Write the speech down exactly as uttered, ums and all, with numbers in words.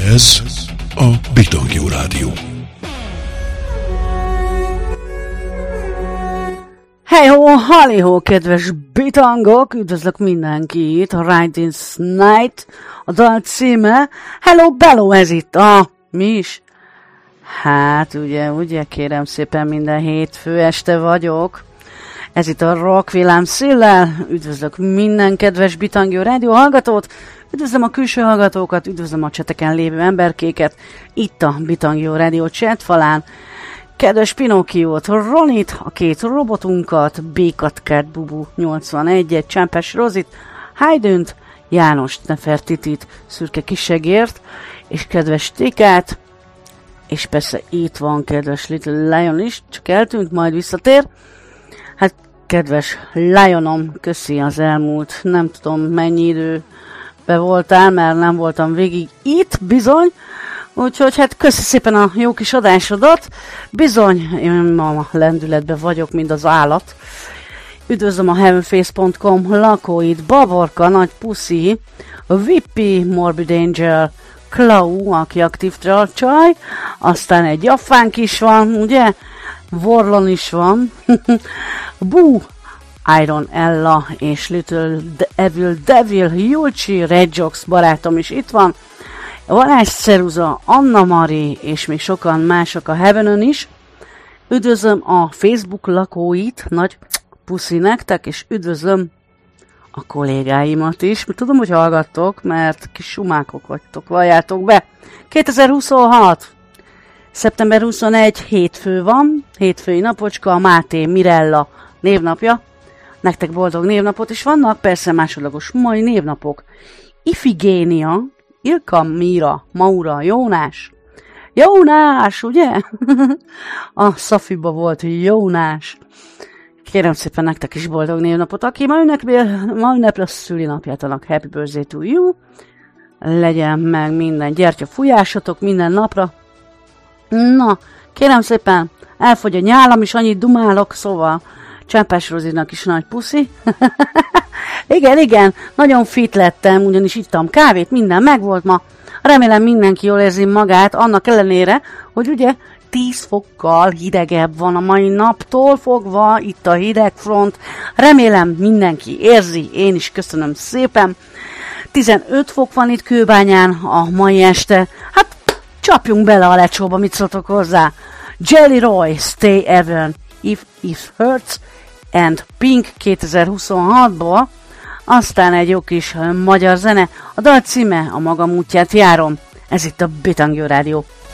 Ez a Bitangjó Rádió. Hey-ho, halli-ho, kedves bitangok! Üdvözlök mindenkit! Right This Night, a dal címe. Hello, bello, ez itt a... Mi is? Hát, ugye, ugye, kérem szépen, minden hétfő este vagyok. Ez itt a Rock Villám Szillel. Üdvözlök minden kedves Bitangjó Rádió hallgatót. Üdvözlöm a külső hallgatókat, üdvözlöm a cseteken lévő emberkéket. Itt a Bitangjó Rádió chat falán. Kedves Pinokkiót, Ronit, a két robotunkat, Békat Kert Bubu nyolcvanegyet, Csempes Rozit, Hajdönt, János Nefertitit, Szürke Kisegért, és kedves Tikát, és persze itt van kedves Little Lion is, csak eltűnt, majd visszatér. Hát kedves Lionom, köszi az elmúlt, nem tudom mennyi időbe voltál, mert nem voltam végig itt, bizony. Úgyhogy hát köszi szépen a jó kis adásodat. Bizony, én ma lendületben vagyok, mint az állat. Üdvözlöm a heavenface pont com lakóit, Baborka, Nagy Puszi, Vippi, Morbid Angel, Klau, aki aktív csaj, aztán egy Jaffánk is van, ugye? Vorlon is van, Boo, Iron Ella és Little Evil Devil, Julcsi, Redjox barátom is itt van, Valás Ceruza, Anna Mari és még sokan mások a Heaven-ön is. Üdvözlöm a Facebook lakóit, nagy puszi nektek, és üdvözlöm a kollégáimat is. Tudom, hogy hallgattok, mert kis sumákok vagytok, valljátok be. kétezer-huszonhat. szeptember huszonegyedike hétfő van, hétfői napocska, a Máté Mirella névnapja. Nektek boldog névnapot is vannak, persze másodlagos mai névnapok. Ifigénia, Ilka, Mira, Maura, Jónás. Jónás, ugye? A Szafiba volt Jónás. Kérem szépen nektek is boldog névnapot. Aki ma ünnepli, ma ünnepli a szülinapját, annak happy birthday to you. Legyen meg minden gyertyafújásotok minden napra. Na, kérem szépen, elfogy a nyálam is, annyit dumálok, szóval Csempes Rozinak is nagy puszi. Igen, igen, nagyon fit lettem, ugyanis ittam kávét, minden megvolt ma. Remélem mindenki jól érzi magát, annak ellenére, hogy ugye tíz fokkal hidegebb van a mai naptól fogva, itt a hidegfront. Remélem mindenki érzi, én is köszönöm szépen. tizenöt fok van itt Kőbányán a mai este. Hát csapjunk bele a lecsóba, mit szóltok hozzá. Jelly Roy, Stay Ever, If It Hurts, and Pink kétezer-huszonhatból. Aztán egy jó kis magyar zene, a dal címe A magam útját járom. Ez itt a Bitangjó Rádió.